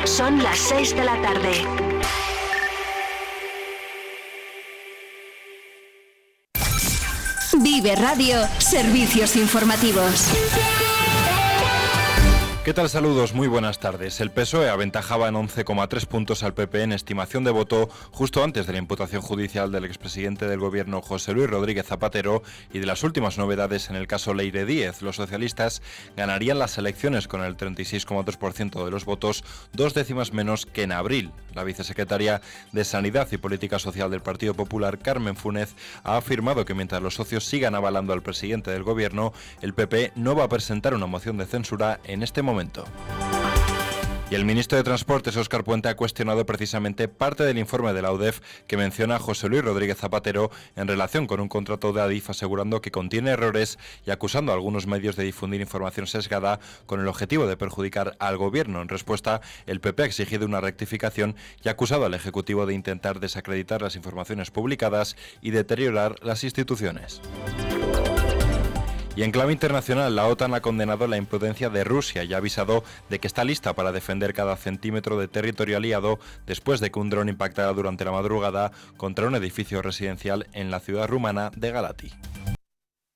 Son las 6 de la tarde. Vive Radio, servicios informativos. ¿Qué tal? Saludos, muy buenas tardes. El PSOE aventajaba en 11,3 puntos al PP en estimación de voto justo antes de la imputación judicial del expresidente del gobierno José Luis Rodríguez Zapatero y de las últimas novedades en el caso Leire Díez. Los socialistas ganarían las elecciones con el 36,2% de los votos, 2 décimas menos que en abril. La vicesecretaria de Sanidad y Política Social del Partido Popular, Carmen Funes, ha afirmado que mientras los socios sigan avalando al presidente del gobierno, el PP no va a presentar una moción de censura en este momento. Y el ministro de Transportes, Óscar Puente, ha cuestionado precisamente parte del informe de la UDEF que menciona a José Luis Rodríguez Zapatero en relación con un contrato de Adif, asegurando que contiene errores y acusando a algunos medios de difundir información sesgada con el objetivo de perjudicar al gobierno. En respuesta, el PP ha exigido una rectificación y ha acusado al Ejecutivo de intentar desacreditar las informaciones publicadas y deteriorar las instituciones. Y en clave internacional, la OTAN ha condenado la imprudencia de Rusia y ha avisado de que está lista para defender cada centímetro de territorio aliado después de que un dron impactara durante la madrugada contra un edificio residencial en la ciudad rumana de Galati.